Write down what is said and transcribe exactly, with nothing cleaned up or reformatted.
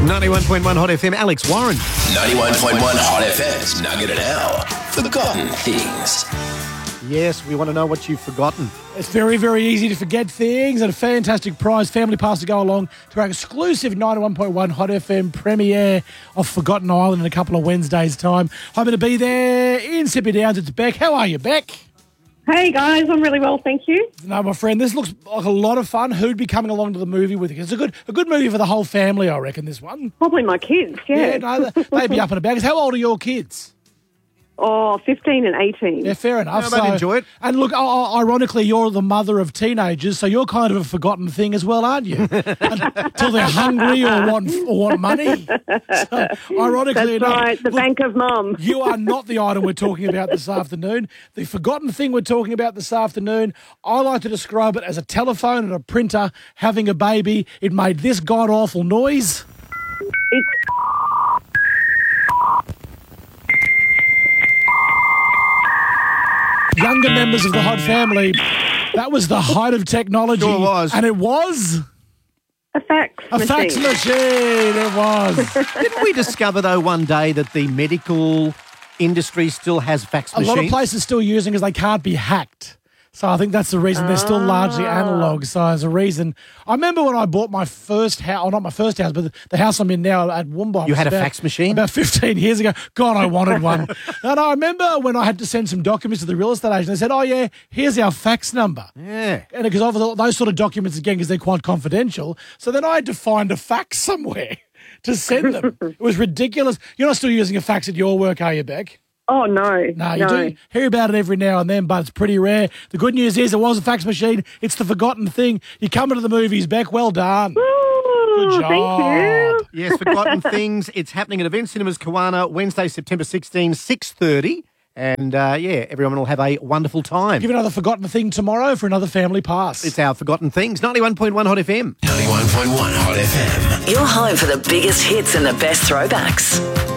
ninety-one point one Hot F M, Alex Warren. ninety-one point one Hot F M's Nugget and Al. Forgotten things. Yes, we want to know what you've forgotten. It's very, very easy to forget things, and a fantastic prize family pass to go along to our exclusive ninety-one point one Hot F M premiere of Forgotten Island in a couple of Wednesdays' time. Hoping to be there in Sippy Downs. It's Beck. How are you, Beck? Hey guys, I'm really well, thank you. No, my friend, this looks like a lot of fun. Who'd be coming along to the movie with you? It's a good, a good movie for the whole family, I reckon. This one. Probably my kids, yeah. Yeah, no, they'd be up and about. 'Cause how old are your kids? Oh, fifteen and eighteen. Yeah, fair enough. Yeah, they'd enjoy it. And look, oh, oh, ironically, you're the mother of teenagers, so you're kind of a forgotten thing as well, aren't you? Until they're hungry or want or want money. So, ironically That's enough, right, the look, bank of mum. you are not the item we're talking about this afternoon. The forgotten thing we're talking about this afternoon, I like to describe it as a telephone and a printer having a baby. It made this god-awful noise. It's Younger members of the Hot family, that was the height of technology. Sure was. And it was a fax a machine. fax machine. It was. Didn't we discover, though, one day that the medical industry still has fax A machines? lot of places still using because they can't be hacked. So I think that's the reason they're still largely analog. So as a reason, I remember when I bought my first house, or not my first house, but the, the house I'm in now at Woomba. You had a about- fax machine? About fifteen years ago. God, I wanted one. And I remember when I had to send some documents to the real estate agent, they said, oh yeah, here's our fax number. Yeah. And because of those sort of documents, again, because they're quite confidential. So then I had to find a fax somewhere to send them. It was ridiculous. You're not still using a fax at your work, are you, Beck? Oh, no. No, you do hear about it every now and then, but it's pretty rare. The good news is it was a fax machine. It's the forgotten thing. You come into the movies, Beck. Well done. Ooh, Good job. Thank you. Yes, Forgotten Things. It's happening at Event Cinemas Kawana, Wednesday, September sixteenth, six thirty. And, uh, yeah, everyone will have a wonderful time. Give another forgotten thing tomorrow for another family pass. It's our Forgotten Things. ninety-one point one Hot F M. ninety-one point one Hot F M. Your home for the biggest hits and the best throwbacks.